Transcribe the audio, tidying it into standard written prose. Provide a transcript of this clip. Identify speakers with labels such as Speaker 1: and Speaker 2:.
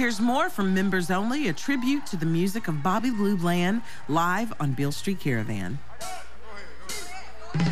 Speaker 1: Here's more from Members Only, a tribute to the music of Bobby Blue Bland, live on Beale Street Caravan.